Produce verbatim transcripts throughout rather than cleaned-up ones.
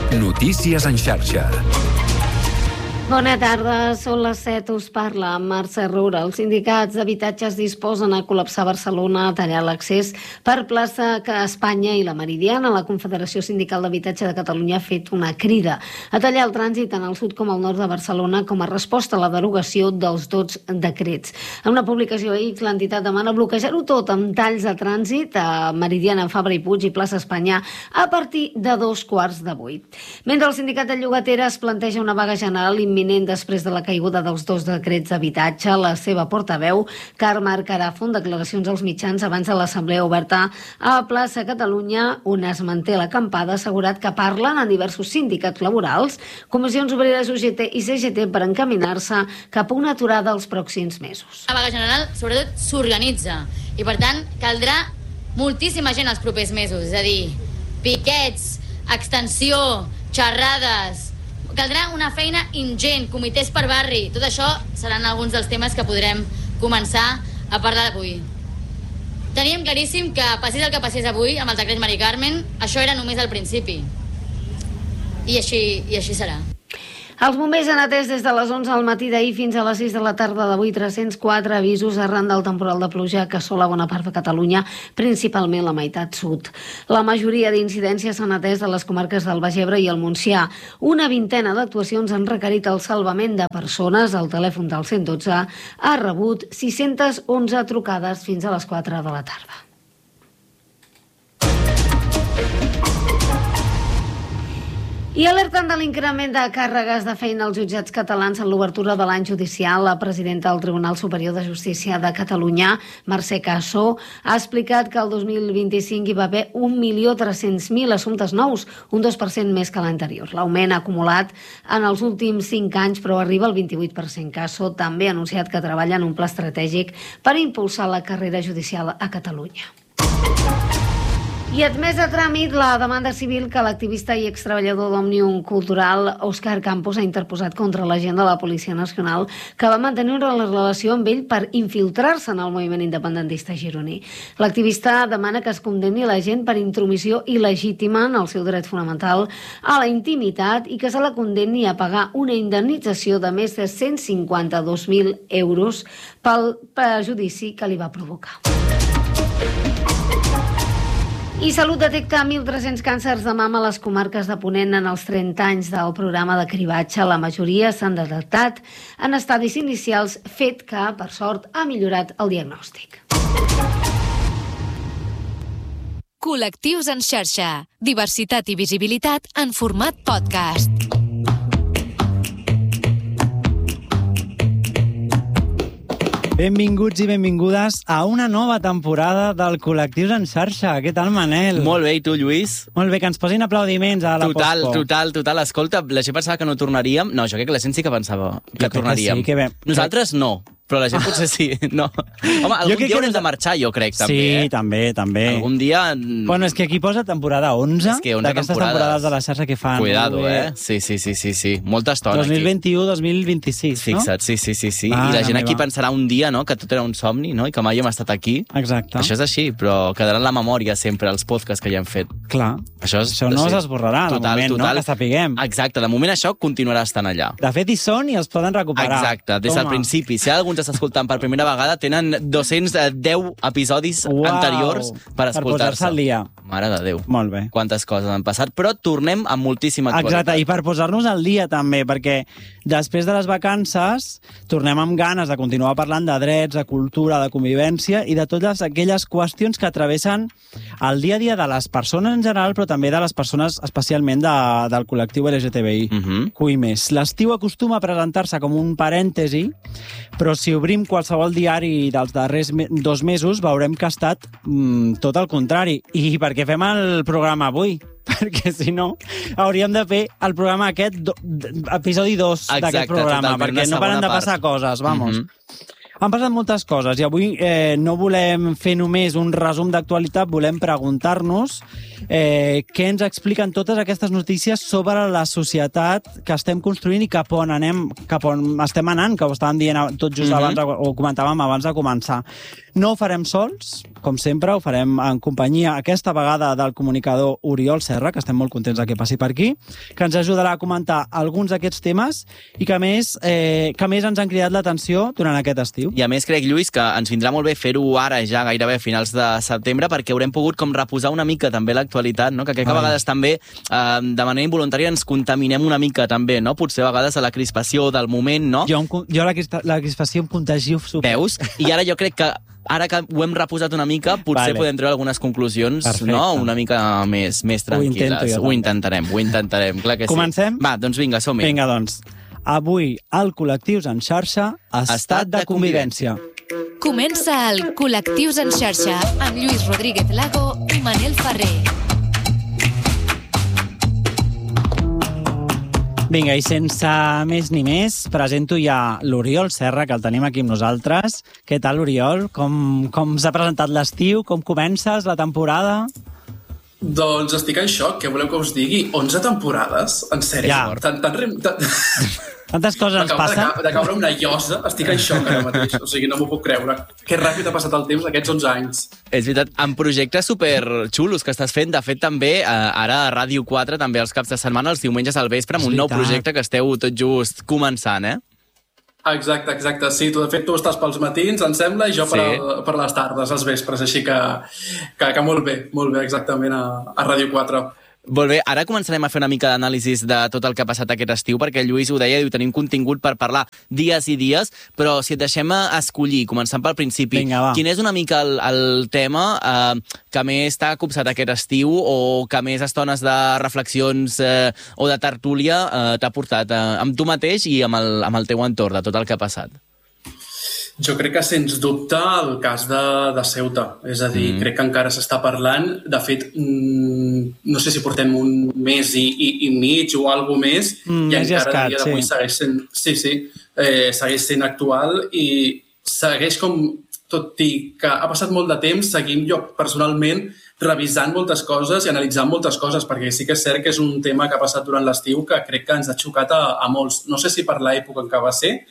Notícies en xarxa. Bona tarda, són les set, us parla Mercè Roura. Els sindicats d'habitatges disposen a col·lapsar Barcelona, a tallar l'accés per plaça Espanya i la Meridiana. La Confederació Sindical d'Habitatge de Catalunya ha fet una crida a tallar el trànsit tant al sud com al nord de Barcelona com a resposta a la derogació dels dos decrets. En una publicació a X, l'entitat demana bloquejar-ho tot amb talls de trànsit a Meridiana, Fabra i Puig i plaça Espanya a partir de dos quarts de vuit. Mentre el sindicat de llogateres planteja una vaga general imminent després de la caiguda dels dos decrets d'habitatge, la seva portaveu, Carme Arcarafo, en declaracions als mitjans abans de l'assemblea oberta a plaça Catalunya, on es manté l'acampada, ha assegurat que parlen en diversos sindicats laborals, comissions obreres U G T i C G T per encaminar-se cap a una aturada els pròxims mesos. La vaga general, sobretot, s'organitza i, per tant, caldrà moltíssima gent els propers mesos, és a dir, piquets, extensió, xerrades. Caldrà una feina ingent, comitès per barri. Tot això seran alguns dels temes que podrem començar a parlar avui. Teníem claríssim que passés el que passés avui amb el decret Mari Carmen, això era només el principi. I així, i així serà. Els bombers han atès des de les onze al matí d'ahir fins a les sis de la tarda d'avui tres-cents quatre avisos arran del temporal de pluja que assola bona part de Catalunya, principalment la meitat sud. La majoria d'incidències s'han atès a les comarques del Baix Ebre i el Montsià. Una vintena d'actuacions han requerit el salvament de persones. El telèfon del cent dotze ha rebut sis-centes onze trucades fins a les quatre de la tarda. I alerten de l'increment de càrregues de feina als jutjats catalans en l'obertura de l'any judicial. La presidenta del Tribunal Superior de Justícia de Catalunya, Mercè Casó, ha explicat que el dos mil vint-i-cinc hi va haver un milió tres-cents mil assumptes nous, un dos per cent més que l'anterior. L'augment ha acumulat en els últims cinc anys, però arriba al vint-i-vuit per cent. Casó també ha anunciat que treballa en un pla estratègic per impulsar la carrera judicial a Catalunya. I admès a tràmit la demanda civil que l'activista i extreballador d'Òmnium Cultural Òscar Campos ha interposat contra l'agent de la Policia Nacional que va mantenir una relació amb ell per infiltrar-se en el moviment independentista gironí. L'activista demana que es condemni l'agent per intromissió il·legítima en el seu dret fonamental a la intimitat i que se la condemni a pagar una indemnització de més de cent cinquanta-dos mil euros pel perjudici que li va provocar. I Salut detecta mil tres-cents càncers de mama a les comarques de Ponent en els trenta anys del programa de cribatge. La majoria s'han detectat en estadis inicials, fet que, per sort, ha millorat el diagnòstic. Col·lectius en xarxa. Diversitat i visibilitat en format podcast. Benvinguts i benvingudes a una nova temporada del Col·lectius en xarxa. Què tal, Manel? Molt bé, i tu, Lluís? Molt bé, que ens posin aplaudiments a la total, postpo. Total, total. Escolta, la gent pensava que no tornaríem. No, jo crec que la gent sí que pensava que jo tornaríem. Que sí, que bé. Nosaltres no, però la gent potser sí. No. Home, algun dia haurem de marxar, jo crec, també. Sí, eh? també, també. Algun dia... Bueno, és que aquí posa temporada onze, és que onze d'aquestes temporades. temporades de la xarxa que fan. Cuidado, eh? Sí, sí, sí, sí, sí. Molta estona dos mil vint-i-u dos mil vint-i-sis, no? Fixa't, sí, sí, sí. sí. Ah, I la gent aquí meva. pensarà un dia, no?, que tot era un somni, no?, i que mai hem estat aquí. Exacte. Això és així, però quedarà en la memòria sempre els podcasts que ja hem fet. Clar. Això, és, això no sí. s'esborrarà, de total, moment, total. no?, que sapiguem. Exacte, de moment això continuarà estant allà. De fet, hi són i els poden recuperar. Exacte, des del Toma. principi. Si algú ens està escoltant per primera vegada, tenen dos-cents deu episodis Uau, anteriors per escoltar-se. Per posar-se al dia. Mare de Déu. Molt bé. Quantes coses han passat, però tornem amb moltíssima actualitat. Exacte, i per posar-nos al dia també, perquè després de les vacances tornem amb ganes de continuar parlant de drets, de cultura, de convivència i de totes aquelles qüestions que travessen el dia a dia de les persones en general, però també de les persones especialment de, del col·lectiu L G T B I. Uh-huh. Cui més. L'estiu acostuma a presentar-se com un parèntesi, però si obrim qualsevol diari dels darrers me dos mesos veurem que ha estat mm, tot el contrari. I per què fem el programa avui? Perquè si no hauríem de fer el programa aquest, do, episodi dos d'aquest programa, perquè no paren de passar part. coses, vamos. Mm-hmm. Han passat moltes coses i avui eh, no volem fer només un resum d'actualitat, volem preguntar-nos eh, què ens expliquen totes aquestes notícies sobre la societat que estem construint i cap on anem, cap on estem anant, que ho estàvem dient tot just mm-hmm. abans, o comentàvem abans de començar. No ho farem sols, com sempre, ho farem en companyia aquesta vegada del comunicador Oriol Serra, que estem molt contents que passi per aquí, que ens ajudarà a comentar alguns d'aquests temes i que a més, eh, que a més ens han cridat l'atenció durant aquest estiu. I a més crec, Lluís, que ens vindrà molt bé fer-ho ara, ja gairebé a finals de setembre, perquè haurem pogut com reposar una mica també l'actualitat, no? Que crec que a vegades també eh, de manera involuntària ens contaminem una mica també, no? Potser a vegades a la crispació del moment, no? Jo, jo la, la crispació em contagio super. Veus? I ara jo crec que ara que ho hem reposat una mica, potser vale. podem treure algunes conclusions, Perfecte. no? Una mica més, més tranquil·les. Ho, intento, ho intentarem, ho intentarem, clar que sí. Comencem? Va, doncs vinga, som-hi. Vinga, doncs. Avui, al Col·lectius en xarxa, estat, estat de convivència. Comença el Col·lectius en xarxa amb Lluís Rodríguez Lago i Manel Ferrer. Vinga, i sense més ni més, presento ja l'Oriol Serra, que el tenim aquí amb nosaltres. Què tal, Oriol? Com, com s'ha presentat l'estiu? Com comences la temporada? Doncs estic en xoc, què voleu que us digui? onze temporades? En sèrio? Ja. Tan, tan, tan... Tantes coses ens passen. De, de caure una llosa, estic en xoc ara mateix. O sigui, no m'ho puc creure. Que ràpid ha passat el temps aquests onze anys. És veritat, amb projectes superxulos que estàs fent. De fet, també, eh, ara a Ràdio quatre, també els caps de setmana, els diumenges al vespre, amb un nou projecte que esteu tot just començant, eh? Exacte, exacte. Sí, tu, de fet, tu estàs pels matins, em sembla, i jo sí. per, per les tardes, els vespres. Així que, que, que molt bé, molt bé, exactament, a, a Ràdio quatre. Molt bé, ara començarem a fer una mica d'anàlisis de tot el que ha passat aquest estiu, perquè el Lluís ho deia, diu, tenim contingut per parlar dies i dies, però si et deixem escollir, començant pel principi, Vinga, quin és una mica el, el tema eh, que més t'ha copsat aquest estiu o que més estones de reflexions eh, o de tertúlia eh, t'ha portat eh, amb tu mateix i amb el, amb el teu entorn, de tot el que ha passat? Jo crec que, sens dubte, el cas de, de Ceuta. És a dir, mm. crec que encara s'està parlant. De fet, no sé si portem un mes i, i, i mig o alguna més, mm, i encara escat, a dia d'avui sí. segueix sent, sí, sí, eh, segueix sent actual i segueix com, tot i que ha passat molt de temps, seguim jo personalment revisant moltes coses i analitzant moltes coses, perquè sí que és cert que és un tema que ha passat durant l'estiu que crec que ens ha xocat a, a molts. No sé si per l'època en què va ser,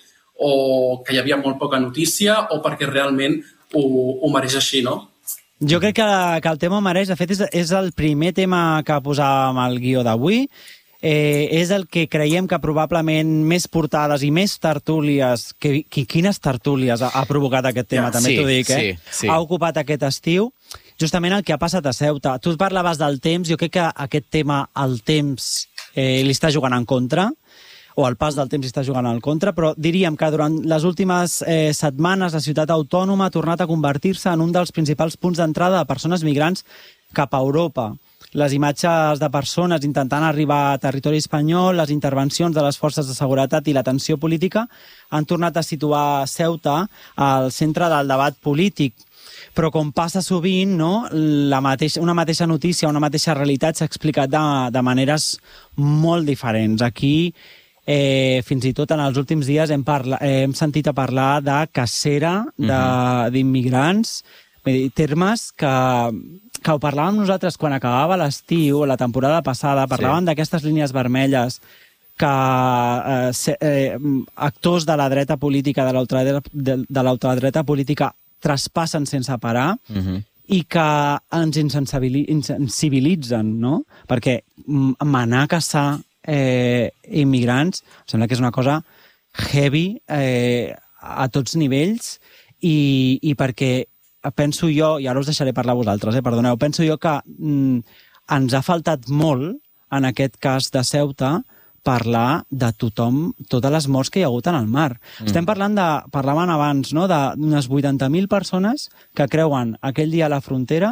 o que hi havia molt poca notícia, o perquè realment ho, ho mereix així, no? Jo crec que, que el tema ho mereix. De fet, és, és el primer tema que posàvem al guió d'avui. Eh, és el que creiem que probablement més portades i més tertúlies, que, que quines tertúlies ha, ha provocat aquest tema, ja, també sí, t'ho dic, eh? Sí, sí. Ha ocupat aquest estiu, justament el que ha passat a Ceuta. Tu parlaves del temps, jo crec que aquest tema, el temps, eh, li està jugant en contra, o el pas del temps està jugant al contra, però diríem que durant les últimes eh, setmanes la ciutat autònoma ha tornat a convertir-se en un dels principals punts d'entrada de persones migrants cap a Europa. Les imatges de persones intentant arribar a territori espanyol, les intervencions de les forces de seguretat i la tensió política han tornat a situar Ceuta al centre del debat polític. Però com passa sovint, no, la mateixa, una mateixa notícia, una mateixa realitat s'ha explicat de, de maneres molt diferents. Aquí Eh, fins i tot en els últims dies hem, parla, eh, hem sentit a parlar de cacera d'immigrants, uh-huh. termes que, que ho parlàvem nosaltres quan acabava l'estiu, la temporada passada, parlàvem sí. d'aquestes línies vermelles que eh, se, eh, actors de la dreta política, de l'ultradreta de, de l'ultradreta política, traspassen sense parar, uh-huh. i que ens insensibilitzen, no? Perquè manar a caçar Eh, immigrants, em sembla que és una cosa heavy eh, a tots nivells i, i perquè penso jo, i ara us deixaré parlar a vosaltres, eh, perdoneu, penso jo que mm, ens ha faltat molt en aquest cas de Ceuta parlar de tothom, totes les morts que hi ha hagut en el mar. Mm. Estem parlant de, parlaven abans, no?, d'unes vuitanta mil persones que creuen aquell dia a la frontera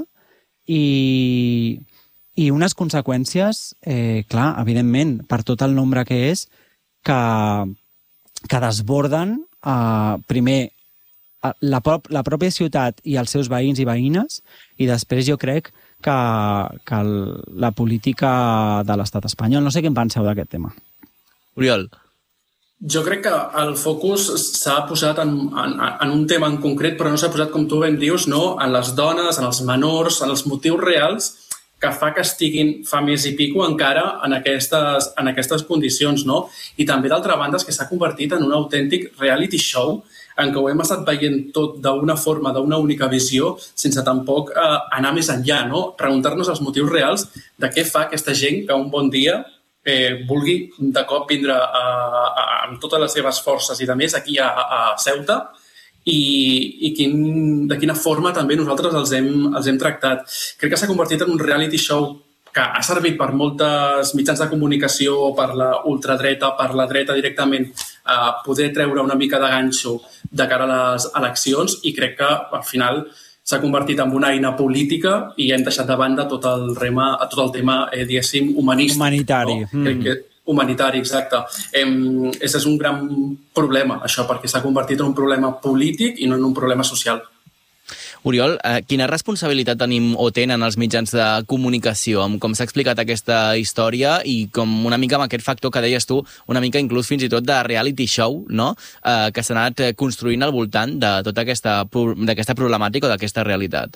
i... i unes conseqüències, eh, clar, evidentment, per tot el nombre que és, que, que desborden eh, primer la, prop, la pròpia ciutat i els seus veïns i veïnes, i després jo crec que, que el, la política de l'estat espanyol. No sé què en penseu d'aquest tema. Oriol. Jo crec que el focus s'ha posat en, en, en un tema en concret, però no s'ha posat, com tu ben dius, no? En les dones, en els menors, en els motius reals que fa que estiguin fa més i pico encara en aquestes, en aquestes condicions, no? I també, d'altra banda, és que s'ha convertit en un autèntic reality show en què ho hem estat veient tot d'una forma, d'una única visió, sense tampoc eh, anar més enllà, no? Preguntar-nos els motius reals de què fa aquesta gent que un bon dia eh, vulgui de cop vindre a, a, amb totes les seves forces i de més aquí a, a Ceuta i, i quin, de quina forma també nosaltres els hem, els hem tractat. Crec que s'ha convertit en un reality show que ha servit per moltes mitjans de comunicació, per la ultradreta, per la dreta directament, a poder treure una mica de ganxo de cara a les eleccions i crec que al final s'ha convertit en una eina política i hem deixat de banda tot el, rema, tot el tema, eh, diguéssim, humanístic. Humanitari. No? Mm. Crec que humanitari, exacte. Eh, és un gran problema, això, perquè s'ha convertit en un problema polític i no en un problema social. Oriol, eh, quina responsabilitat tenim o tenen els mitjans de comunicació amb com s'ha explicat aquesta història i com una mica amb aquest factor que deies tu, una mica inclús fins i tot de reality show, no? eh, que s'ha anat construint al voltant de tota aquesta, d'aquesta problemàtica o d'aquesta realitat?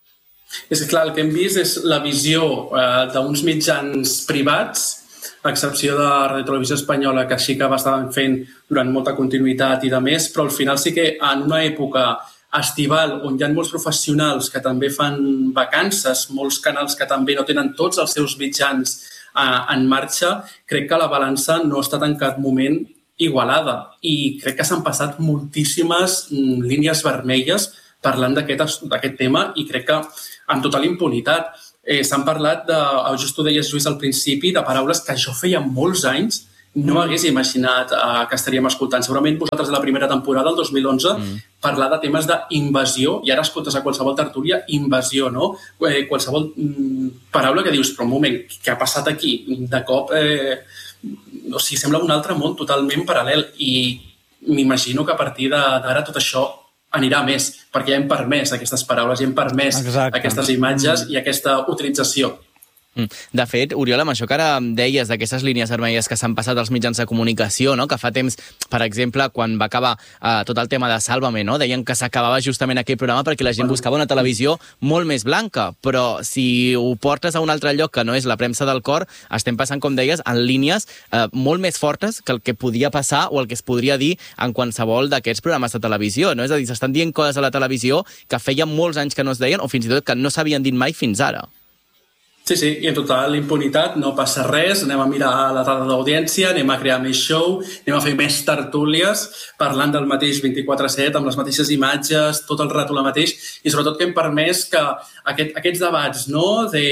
És clar, el que hem vist és la visió eh, d'uns mitjans privats, a excepció de Radio Televisió Espanyola, que sí que va estar fent durant molta continuïtat i de més, però al final sí que en una època estival, on hi ha molts professionals que també fan vacances, molts canals que també no tenen tots els seus mitjans eh, en marxa, crec que la balança no ha estat en cap moment igualada i crec que s'han passat moltíssimes mm, línies vermelles parlant d'aquest tema i crec que amb total impunitat. Eh, s'han parlat, de, just ho deies, Lluís, al principi, de paraules que jo feia molts anys no m'hagués imaginat uh, que estaríem escoltant. Segurament vosaltres de la primera temporada, el dos mil onze, mm. parlar de temes d'invasió, i ara escoltes a qualsevol tertúlia, invasió, no? Eh, qualsevol mm, paraula que dius, però un moment, què ha passat aquí? De cop, eh, o sigui, sembla un altre món totalment paral·lel i m'imagino que a partir d'ara tot això anirà més, perquè ja hem permès aquestes paraules, ja hem permès Exacte. Aquestes imatges mm. i aquesta utilització. De fet, Oriol, amb això que ara deies d'aquestes línies vermelles que s'han passat als mitjans de comunicació, no? Que fa temps, per exemple, quan va acabar eh, tot el tema de Sálvame, no? Deien que s'acabava justament aquell programa perquè la gent bueno. buscava una televisió molt més blanca, però si ho portes a un altre lloc que no és la premsa del cor, estem passant, com deies, en línies eh, molt més fortes que el que podia passar o el que es podria dir en qualsevol d'aquests programes de televisió, no? És a dir, s'estan dient coses a la televisió que feia molts anys que no es deien o fins i tot que no s'havien dit mai fins ara. Sí, sí, i en total impunitat, no passa res, anem a mirar la dada d'audiència, anem a crear més show, anem a fer més tertúlies, parlant del mateix vint-i-quatre set, amb les mateixes imatges, tot el rato la mateix, i sobretot que hem permès que aquest, aquests debats, no?, de...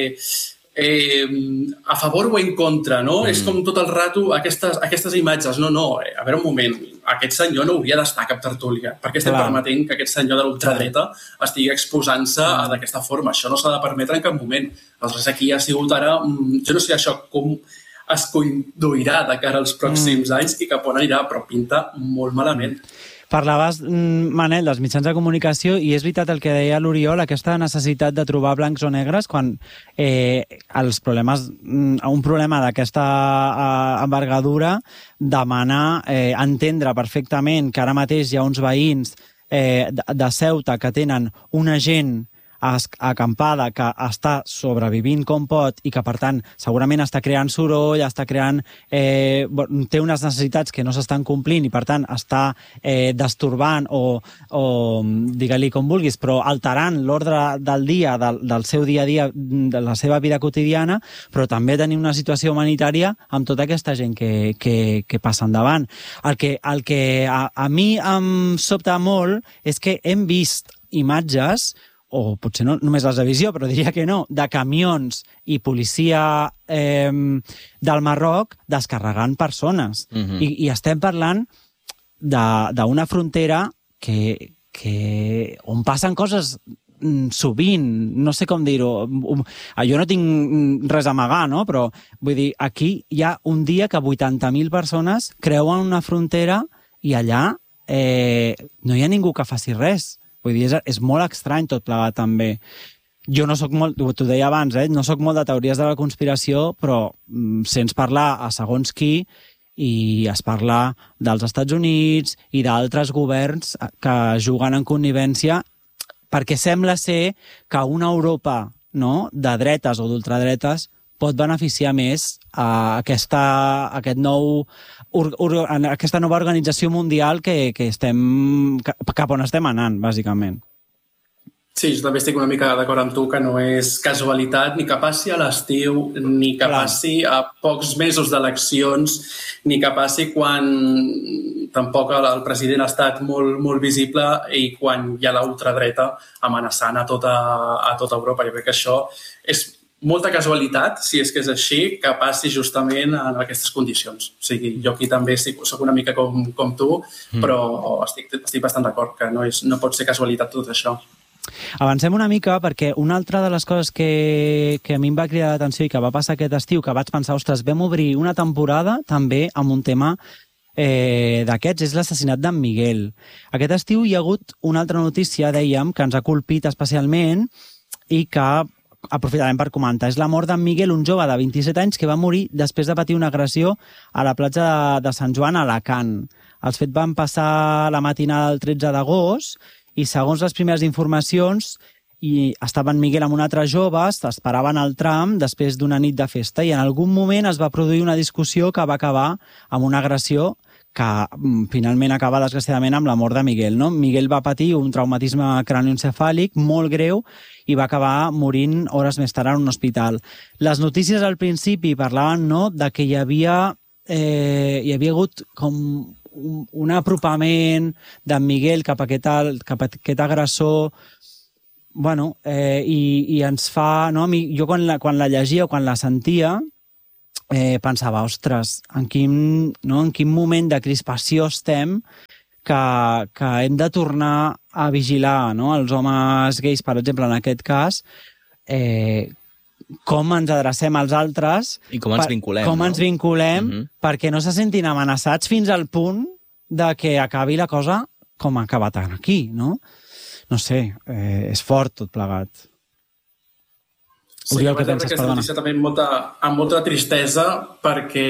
Eh, a favor o en contra, no? Mm. És com tot el rato aquestes, aquestes imatges. No, no, a veure un moment, aquest senyor no hauria d'estar a cap tertúlia. Per què estem Clar. permetent que aquest senyor de l'ultradreta estigui exposant-se mm. d'aquesta forma? Això no s'ha de permetre en cap moment. Aleshores, aquí ha sigut ara... Jo no sé això com es conduirà de cara als pròxims mm. anys i cap on anirà, però pinta molt malament. Parlaves, Manel, dels mitjans de comunicació i és veritat el que deia l'Oriol, aquesta necessitat de trobar blancs o negres quan eh, els problemes, un problema d'aquesta eh, envergadura demana eh, entendre perfectament que ara mateix hi ha uns veïns eh, de, de Ceuta que tenen una gent acampada que està sobrevivint com pot i que, per tant, segurament està creant soroll, està creant... Eh, té unes necessitats que no s'estan complint i, per tant, està eh, destorbant o, o digue-li com vulguis, però alterant l'ordre del dia, del, del seu dia a dia, de la seva vida quotidiana, però també tenim una situació humanitària amb tota aquesta gent que, que, que passa endavant. El que, el que a, a mi em sobta molt és que hem vist imatges o potser no només les de visió, però diria que no, de camions i policia eh, del Marroc descarregant persones. Uh-huh. I, I estem parlant d'una frontera que, que, on passen coses sovint, no sé com dir-ho. Jo no tinc res a amagar, no? Però vull dir, aquí hi ha un dia que vuitanta mil persones creuen una frontera i allà eh, no hi ha ningú que faci res. Vull dir, és, és molt estrany tot plegat també. Jo no soc molt, t'ho deia abans, eh? no soc molt de teories de la conspiració, però mm, sents parlar a segons qui i es parla dels Estats Units i d'altres governs que juguen en connivència perquè sembla ser que una Europa, no?, de dretes o d'ultradretes pot beneficiar més a aquesta, a aquest nou, ur, ur, a aquesta nova organització mundial que, que estem, cap on estem anant, bàsicament. Sí, jo també estic una mica d'acord amb tu que no és casualitat ni que passi a l'estiu, ni que Clar. passi a pocs mesos d'eleccions, ni que passi quan tampoc el president ha estat molt, molt visible i quan hi ha l'ultradreta amenaçant a tota, a tota Europa. Jo crec que això és molta casualitat, si és que és així, que passi justament en aquestes condicions. O sigui, jo aquí també soc una mica com, com tu, mm. però estic, estic bastant d'acord que no, és, no pot ser casualitat tot això. Avancem una mica perquè una altra de les coses que, que a mi em va cridar l'atenció i que va passar aquest estiu, que vaig pensar, ostres, vam obrir una temporada també amb un tema eh, d'aquests, és l'assassinat d'en Miguel. Aquest estiu hi ha hagut una altra notícia, dèiem, que ens ha colpit especialment i que aprofitarem per comentar. És la mort d'en Miguel, un jove de vint-i-set anys que va morir després de patir una agressió a la platja de, de Sant Joan, a Alacant. Els fets van passar la matinada del tretze d'agost i segons les primeres informacions i estava en Miguel amb un altre jove, esperaven el tram després d'una nit de festa i en algun moment es va produir una discussió que va acabar amb una agressió que finalment acaba desgraciadament amb la mort de Miguel. No? Miguel va patir un traumatisme cranioencefàlic molt greu i va acabar morint hores més tard en un hospital. Les notícies al principi parlaven, no?, de que hi havia, eh, hi havia hagut com un apropament d'en Miguel cap a aquest, cap a aquest agressor, bueno, eh, i, i ens fa... No? Jo quan la, quan la llegia o quan la sentia eh, pensava, ostres, en quin, no? en quin moment de crispació estem que, que hem de tornar a vigilar, no? Els homes gais, per exemple, en aquest cas, eh, com ens adrecem als altres i com ens vinculem, com no? ens vinculem uh-huh. perquè no se sentin amenaçats fins al punt de que acabi la cosa com ha acabat aquí, no? No sé, eh, és fort tot plegat. Sí, Oriol, que penses? Aquesta notícia també amb molta, amb molta tristesa perquè,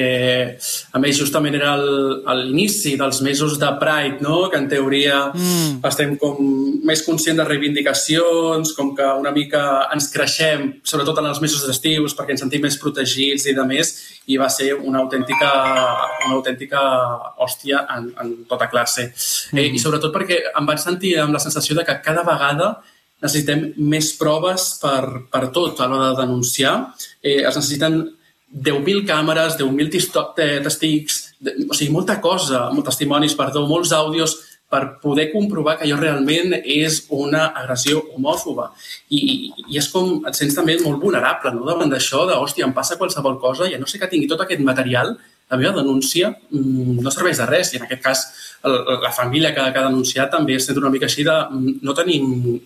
a més, justament era l'inici dels mesos de Pride, no? Que en teoria mm. estem com més conscients de reivindicacions, com que una mica ens creixem, sobretot en els mesos d'estius, perquè ens sentim més protegits i de més, i va ser una autèntica, una autèntica hòstia en, en tota classe. Mm. Eh, I sobretot perquè em vaig sentir amb la sensació de que cada vegada necessitem més proves per, per tot a l'hora de denunciar. Eh, es necessiten deu mil càmeres, deu mil testics, o sigui, molta cosa, molts testimonis, perdó, molts àudios per poder comprovar que allò realment és una agressió homòfoba. I, i és com, et sents també molt vulnerable, no?, davant d'això, de, hòstia, em passa qualsevol cosa, i a no ser que tingui tot aquest material, la meva denúncia no serveix de res. I en aquest cas, la família que, que ha denunciat també es sent una mica així de no tenim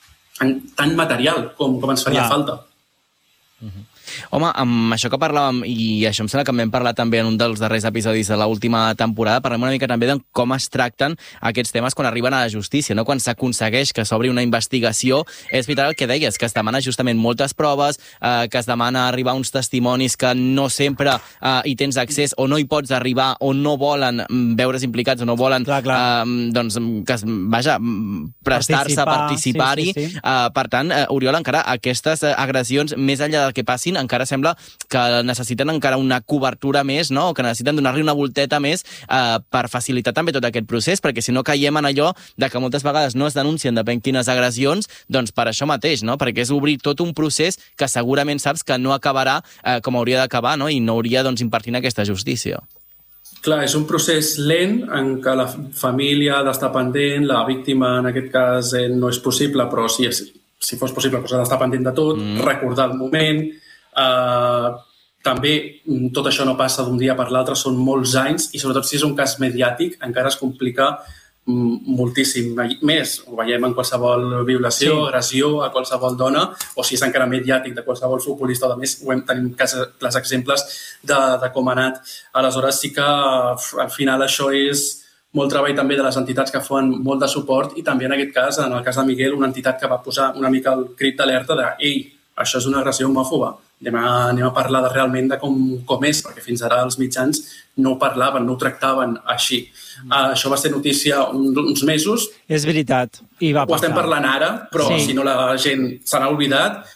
tant material com, com ens faria Clar. falta. Uh-huh. Home, amb això que parlàvem, i això em sembla que hem parlat també en un dels darrers episodis de l'última temporada, parlem una mica també de com es tracten aquests temes quan arriben a la justícia, no? Quan s'aconsegueix que s'obri una investigació. És veritat el que deies, que es demana justament moltes proves, eh, que es demana arribar a uns testimonis que no sempre eh, hi tens accés o no hi pots arribar o no volen veure's implicats o no volen clar, clar. Eh, doncs, que, vaja, prestar-se a participar-hi. Sí, sí, sí. Eh, per tant, eh, Oriol, encara aquestes agressions, més enllà del que passin, encara sembla que necessiten encara una cobertura més, no? O que necessiten donar-li una volteta més eh, per facilitar també tot aquest procés, perquè si no caiem en allò de que moltes vegades no es denuncien depèn quines agressions, doncs per això mateix, no? Perquè és obrir tot un procés que segurament saps que no acabarà eh, com hauria d'acabar, no? I no hauria, doncs, impartint aquesta justícia. Clar, és un procés lent en què la família ha d'estar pendent, la víctima en aquest cas eh, no és possible, però si, és, si fos possible doncs ha d'estar pendent de tot, mm. recordar el moment. Uh, també tot això no passa d'un dia per l'altre, són molts anys i sobretot si és un cas mediàtic encara es complica moltíssim més. Ho veiem en qualsevol violació, sí. agressió a qualsevol dona, o si és encara mediàtic de qualsevol futbolista o de més, ho hem tenim els exemples de, de com ha anat. Aleshores sí que al final això és molt treball també de les entitats que fan molt de suport i també en aquest cas, en el cas de Miguel, una entitat que va posar una mica el crit d'alerta de ei, això és una agressió homòfoba. Anem a, anem a parlar de, realment de com, com és, perquè fins ara els mitjans no ho parlaven, no ho tractaven així. Mm. Uh, això va ser notícia un, uns mesos. És veritat. I va ho estem parlant ara, però sí. si no la gent se n'ha oblidat,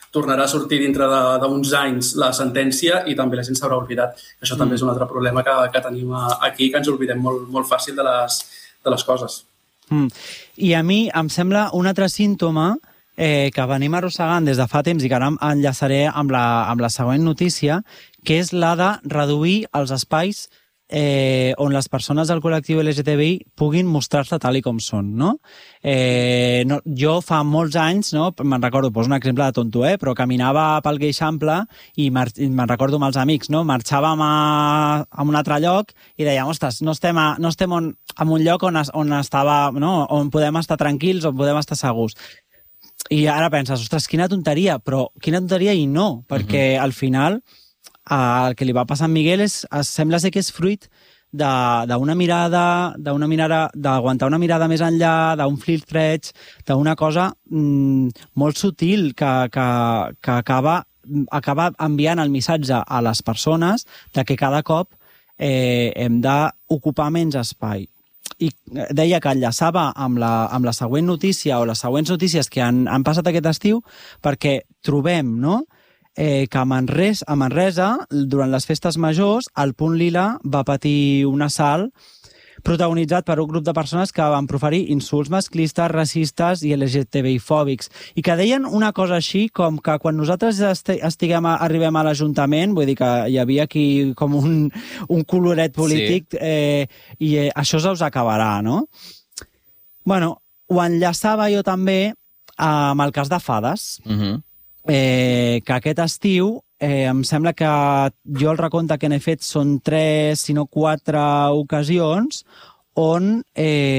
tornarà a sortir dintre d'uns anys la sentència i també la gent s'haurà oblidat. Això també és un altre problema que, que tenim aquí, que ens oblidem molt, molt fàcil de les, de les coses. Mm. I a mi em sembla un altre símptoma eh, que venim arrossegant des de fa temps i que ara enllaçaré amb la, amb la següent notícia, que és la de reduir els espais eh, on les persones del col·lectiu L G T B I puguin mostrar-se tal i com són, no? Eh, no jo fa molts anys, no, me'n recordo, poso un exemple de tonto, eh, però caminava pel Gueixample i me'n recordo amb els amics, no? Marxàvem a, a un altre lloc i dèiem, ostres, no estem, a, no estem on, en un lloc on, es, on, estava, no? On podem estar tranquils, on podem estar segurs. I ara penses, ostres, quina tonteria, però quina tonteria i no, perquè uh-huh. al final el que li va passar a Miguel és, sembla ser que és fruit d'una mirada, d'una mirada, d'aguantar una mirada més enllà, d'un filtreig, d'una cosa mm, molt sutil que, que, que acaba, acaba enviant el missatge a les persones de que cada cop eh, hem d'ocupar menys espai. I deia que enllaçava amb la, amb la següent notícia o les següents notícies que han, han passat aquest estiu, perquè trobem, no?, Eh, que a Manresa, a Manresa, durant les festes majors, el Punt Lila va patir un assalt protagonitzat per un grup de persones que van proferir insults masclistes, racistes i L G T B I fòbics. I que deien una cosa així com que quan nosaltres estiguem a, arribem a l'Ajuntament, vull dir que hi havia aquí com un, un coloret polític, sí. eh, i eh, això se'ls acabarà, no? Bueno, ho enllaçava jo també amb el cas de Fades. Uh-huh. Eh, que aquest estiu eh, em sembla que jo el recompte que n'he fet són tres, si no quatre ocasions on eh,